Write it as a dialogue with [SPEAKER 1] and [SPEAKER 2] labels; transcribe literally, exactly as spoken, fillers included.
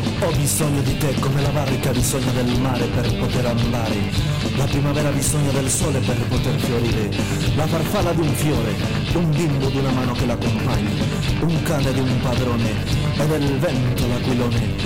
[SPEAKER 1] Ho bisogno di te come la barca ha bisogno del mare per poter andare. La primavera ha bisogno del sole per poter fiorire. La farfalla di un fiore, un bimbo di una mano che l'accompagni, un cane di un padrone e del vento l'aquilone.